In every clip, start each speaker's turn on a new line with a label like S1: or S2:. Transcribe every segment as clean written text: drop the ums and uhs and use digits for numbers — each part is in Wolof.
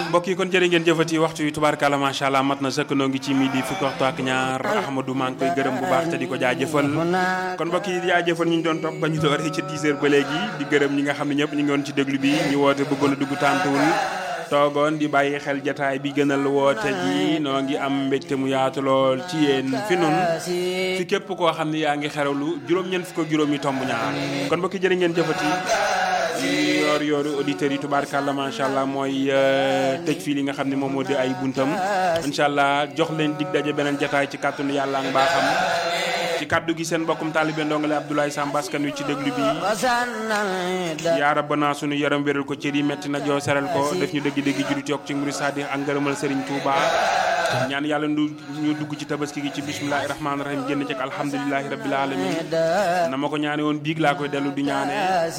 S1: mbokk yi kon jërë ngeen jëfati waxtu wi tubaarkàlla macha allah mat na sëkk noo ngi ci midi fukki waxtu ak ñaar Ahmadou maa ngi koy gërëm bu baax te di ko jaajëfal kon mbokk yi jaajëfal ñu doon topp ba ñu dooree ci 10 heures ba léegi di gërëm ñi nga xam ne ñëpp ñu ngi woon ci déglu bi ñu woote bëggoon a dugg tàntuwul toogoon di bàyyi xel jataay bi gënal woote ji noo ngi am mbégte mu yaatu lool ci yéen fi nun fi képp koo xam ne yaa ngi xerawlu juróom-ñeent fukk ak juróom yi tomb ñaar kon mbokk yi jërë ngeen jëfati yoor yooru auditeurs yi tubaarkàlla macha allah mooy tëj fii li nga xam ne moom moo di ay buntam incha allah jox leen dig daje beneen jataay ci kàttanu yàlla ak mbaaxam ci kaddu gi seen mbokkum taalibe ndongale Abdoulaye Samb askan wi ci déglu bi yaa rabbana sunu yaram wéral ko cër yi metti na joo seral ko def ñu dëgg-dëgg julit yokk ci nguri sadi ak ngërëmal Serigne Touba ñaan yàlla ñu dugg ci tabaski gi ci bismillahi rahmaani rahim génn ci alhamdulilahi rabbil alamin na ma ko ñaane woon biig laa koy dellu di ñaane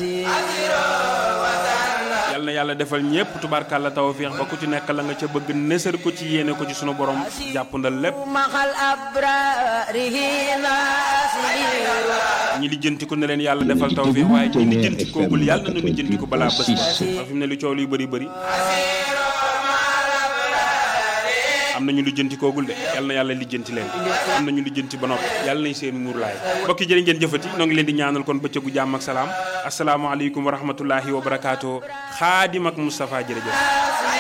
S1: yal na yàlla defal ñëpp tubaarkàlla tawfiix ba ku ci nekk la nga ca bëgg nësër ko ci yéene ko ci sunu borom jàppandal lépp ñi lijjanti ko ne leen yàlla defal tawfiix waaye ñi lijjanti koogul yàlla na nu lijjanti ko balaa bés ba fi mu ne lu coow luy bëri am nañu lijjanti koogul de yàlla na yàlla lijjanti leen am nañu lijjanti ba noppi yàlla nañ seen muur laay mbokki jërë ngeen jëfati noo ngi leen di ñaanal kon bëccëgu jàmm ak salaam asalaamaaleykum wa rahmatullahi wa barakaatu xaadim ak Moustapha jërëjëf